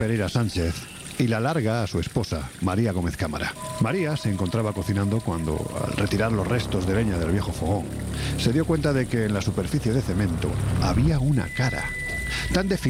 Pereira Sánchez y la larga a su esposa, María Gómez Cámara. María se encontraba cocinando cuando, al retirar los restos de leña del viejo fogón, se dio cuenta de que en la superficie de cemento había una cara tan definida